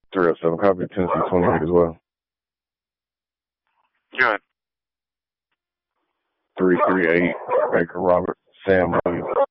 307. Copy Tennessee 28 as well. Good. 338, Baker Robert, Sam Williams.